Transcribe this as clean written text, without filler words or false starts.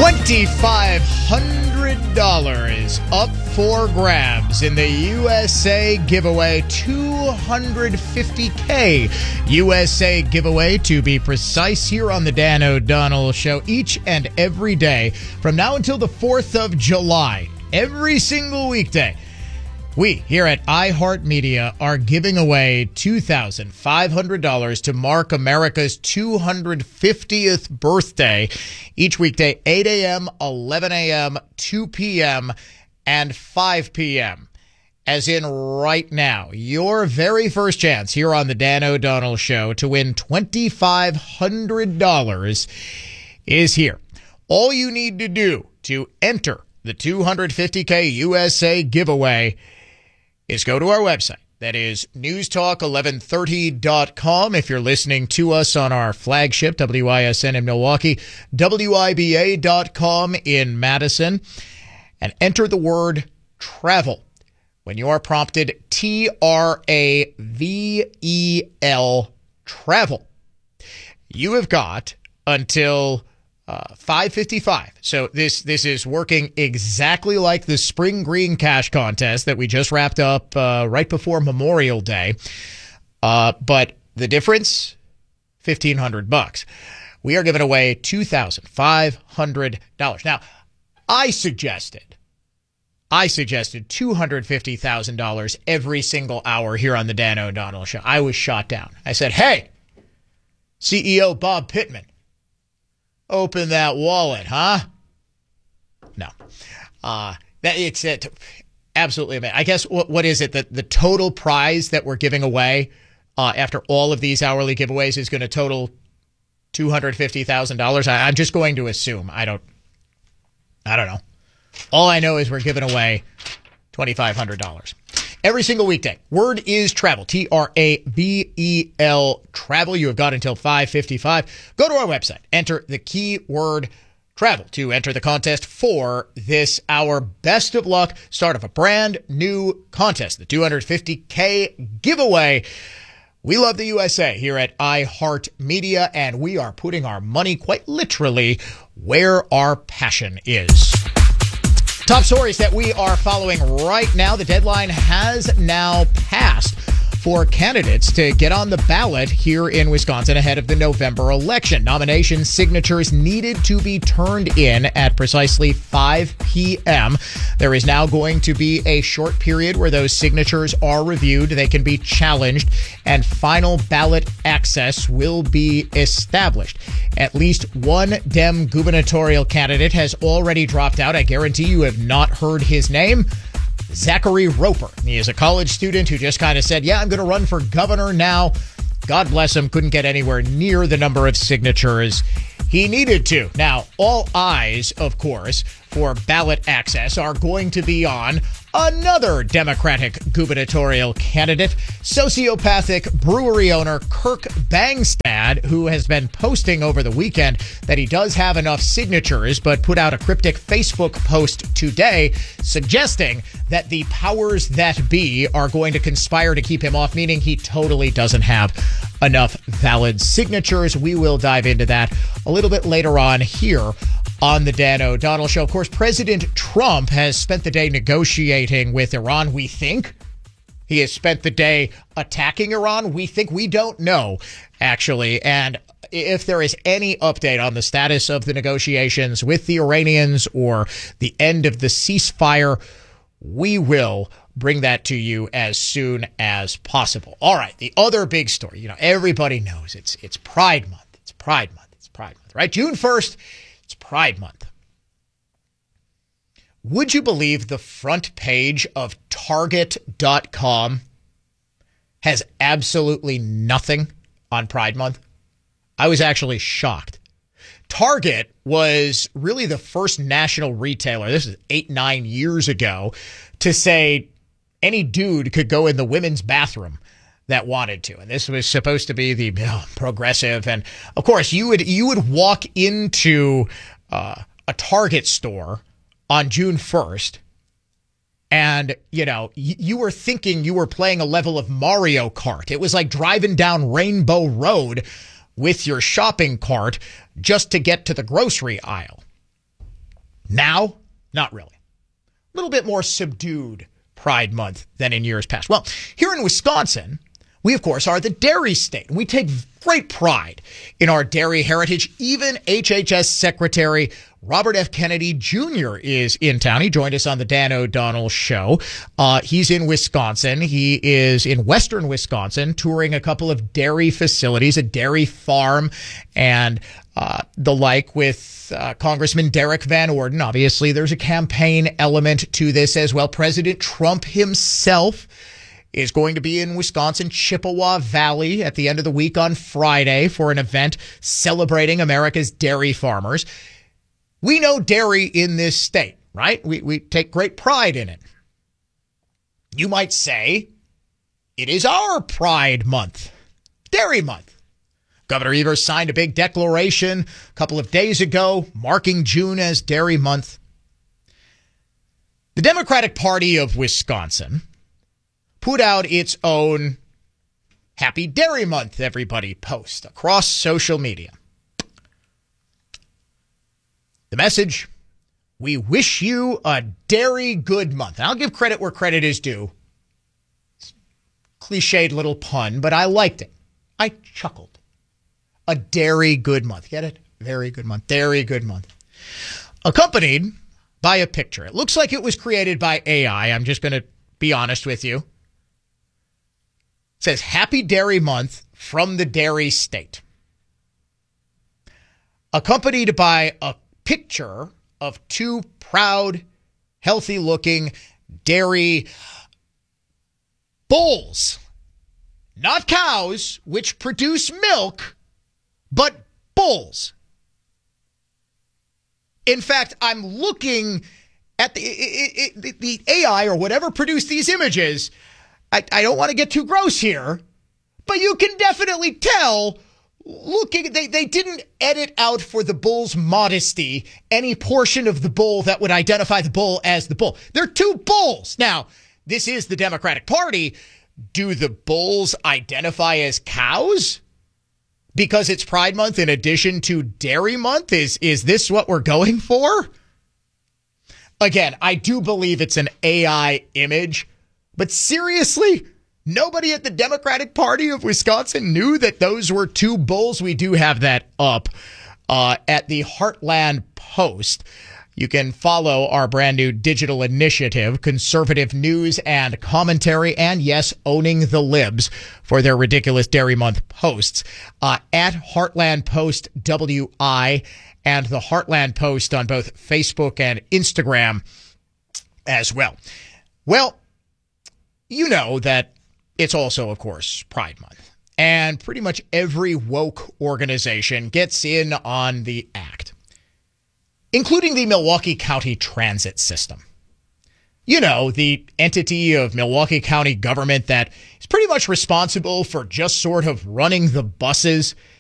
$2,500 up for grabs in the USA giveaway. $250K USA giveaway, to be precise, here on the Dan O'Donnell Show each and every day from now until the 4th of July. Every single weekday, we here at iHeartMedia are giving away $2,500 to mark America's 250th birthday each weekday, 8 a.m., 11 a.m., 2 p.m., and 5 p.m. As in right now, your very first chance here on the Dan O'Donnell Show to win $2,500 is here. All you need to do to enter the $250K USA giveaway is go to our website. That is newstalk1130.com. If you're listening to us on our flagship, WISN in Milwaukee, WIBA.com in Madison, and enter the word travel. When you are prompted, TRAVEL, travel, you have got until 5:55. So this is working exactly like the Spring Green Cash contest that we just wrapped up right before Memorial Day. But the difference, $1,500. We are giving away $2,500. Now, I suggested $250,000 every single hour here on the Dan O'Donnell Show. I was shot down. I said, hey, CEO Bob Pittman, open that wallet, huh? No. It's absolutely amazing. I guess what is it? The total prize that we're giving away after all of these hourly giveaways is going to total $250,000. I'm just going to assume. I don't know. All I know is we're giving away $2,500 every single weekday. Word is travel, TRAVEL, travel. You have got until 5:55. Go to our website. Enter the keyword travel to enter the contest for this hour. Best of luck. Start of a brand new contest, the $250K giveaway. We love the USA here at iHeartMedia, and we are putting our money quite literally where our passion is. Top stories that we are following right now. The deadline has now passed for candidates to get on the ballot here in Wisconsin ahead of the November election. Nomination signatures needed to be turned in at precisely 5 p.m. There is now going to be a short period where those signatures are reviewed. They can be challenged, and final ballot access will be established. At least one Dem gubernatorial candidate has already dropped out. I guarantee you have not heard his name. Zachary Roper. He is a college student who just kind of said, yeah, I'm going to run for governor now. God bless him. Couldn't get anywhere near the number of signatures he needed to. Now, all eyes, of course, for ballot access are going to be on another Democratic gubernatorial candidate, sociopathic brewery owner Kirk Bangstad, who has been posting over the weekend that he does have enough signatures, but put out a cryptic Facebook post today suggesting that the powers that be are going to conspire to keep him off, meaning he totally doesn't have enough valid signatures. We will dive into that a little bit later on here on the Dan O'Donnell Show. Of course, President Trump has spent the day negotiating with Iran, we think. He has spent the day attacking Iran, we think. We don't know, actually. And if there is any update on the status of the negotiations with the Iranians or the end of the ceasefire, we will bring that to you as soon as possible. All right, the other big story, everybody knows it's Pride Month. It's Pride Month. It's Pride Month, right? June 1st. It's Pride Month. Would you believe the front page of Target.com has absolutely nothing on Pride Month? I was actually shocked. Target was really the first national retailer, this is 8-9 years ago, to say any dude could go in the women's bathroom that wanted to. And this was supposed to be the progressive. And of course, you would walk into a Target store on June 1st, and you were thinking you were playing a level of Mario Kart. It was like driving down Rainbow Road with your shopping cart just to get to the grocery aisle. Now, not really. A little bit more subdued Pride Month than in years past. Well, here in Wisconsin, we, of course, are the dairy state. We take great pride in our dairy heritage. Even HHS Secretary Robert F. Kennedy Jr. is in town. He joined us on the Dan O'Donnell Show. He's in Wisconsin. He is in western Wisconsin, touring a couple of dairy facilities, a dairy farm, and the like with Congressman Derek Van Orden. Obviously, there's a campaign element to this as well. President Trump himself is going to be in Wisconsin, Chippewa Valley at the end of the week on Friday for an event celebrating America's dairy farmers. We know dairy in this state, right? We take great pride in it. You might say it is our Pride Month, Dairy Month. Governor Evers signed a big declaration a couple of days ago, marking June as Dairy Month. The Democratic Party of Wisconsin put out its own Happy Dairy Month, everybody post across social media. The message, we wish you a dairy good month. And I'll give credit where credit is due. Cliched little pun, but I liked it. I chuckled. A dairy good month. Get it? Very good month. Dairy good month. Accompanied by a picture. It looks like it was created by AI. I'm just going to be honest with you. It says Happy Dairy Month from the Dairy State. Accompanied by a picture of two proud, healthy-looking dairy bulls. Not cows, which produce milk, but bulls. In fact, I'm looking at the AI or whatever produced these images. I don't want to get too gross here, but you can definitely tell. Looking, they didn't edit out for the bull's modesty any portion of the bull that would identify the bull as the bull. They're two bulls. Now, this is the Democratic Party. Do the bulls identify as cows? Because it's Pride Month in addition to Dairy Month? Is this what we're going for? Again, I do believe it's an AI image, but seriously? Nobody at the Democratic Party of Wisconsin knew that those were two bulls. We do have that up at the Heartland Post. You can follow our brand new digital initiative, Conservative News and Commentary, and yes, Owning the Libs for their ridiculous Dairy Month posts at Heartland Post WI and the Heartland Post on both Facebook and Instagram as well. Well, you know that it's also, of course, Pride Month. And pretty much every woke organization gets in on the act, including the Milwaukee County Transit System. You know, the entity of Milwaukee County government that is pretty much responsible for just sort of running the buses